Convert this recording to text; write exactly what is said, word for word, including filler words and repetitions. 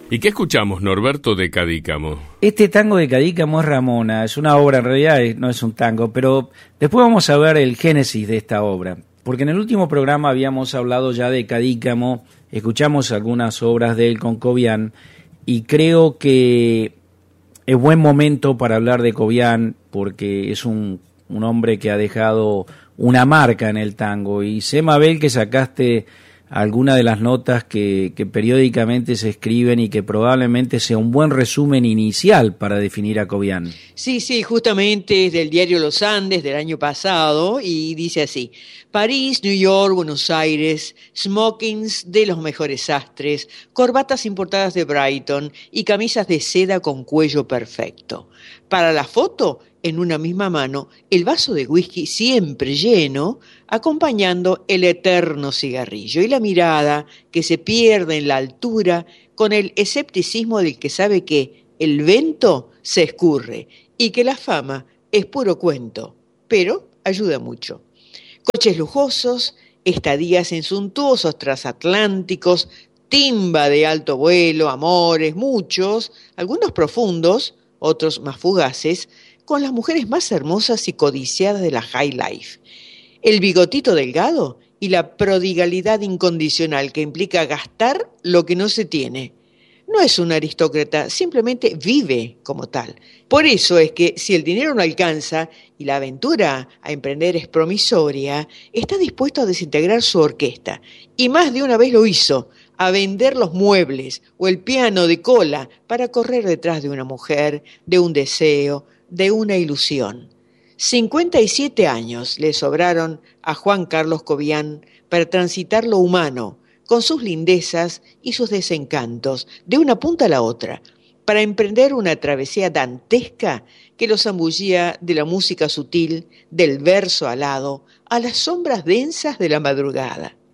¿Y qué escuchamos, Norberto, de Cadícamo? Este tango de Cadícamo es Ramona, es una obra, en realidad no es un tango, pero después vamos a ver el génesis de esta obra, porque en el último programa habíamos hablado ya de Cadícamo, escuchamos algunas obras de él con Cobian, y creo que es buen momento para hablar de Cobian, porque es un, un hombre que ha dejado una marca en el tango, y sé, Mabel, que sacaste algunas de las notas que, que periódicamente se escriben y que probablemente sea un buen resumen inicial para definir a Cobian. Sí, sí, justamente es del diario Los Andes del año pasado y dice así: París, New York, Buenos Aires, smokings de los mejores sastres, corbatas importadas de Brighton y camisas de seda con cuello perfecto. Para la foto, en una misma mano, el vaso de whisky siempre lleno, acompañando el eterno cigarrillo, y la mirada que se pierde en la altura con el escepticismo del que sabe que el vento se escurre y que la fama es puro cuento, pero ayuda mucho. Coches lujosos, estadías en suntuosos transatlánticos, timba de alto vuelo, amores, muchos, algunos profundos, otros más fugaces, con las mujeres más hermosas y codiciadas de la high life. El bigotito delgado y la prodigalidad incondicional que implica gastar lo que no se tiene. No es un aristócrata, simplemente vive como tal. Por eso es que si el dinero no alcanza y la aventura a emprender es promisoria, está dispuesto a desintegrar su orquesta. Y más de una vez lo hizo, a vender los muebles o el piano de cola para correr detrás de una mujer, de un deseo, de una ilusión. cincuenta y siete años le sobraron a Juan Carlos Cobian para transitar lo humano, con sus lindezas y sus desencantos, de una punta a la otra, para emprender una travesía dantesca que lo zambullía de la música sutil, del verso alado, a las sombras densas de la madrugada.